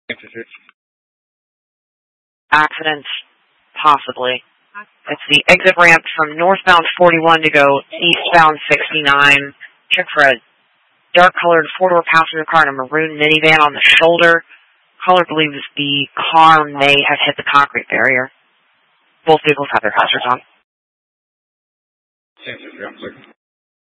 Accidents, possibly. It's the exit ramp from northbound 41 to go eastbound 69. Check for a dark-colored four-door passenger car and a maroon minivan on the shoulder. Caller believes the car may have hit the concrete barrier. Both vehicles have their hazards on.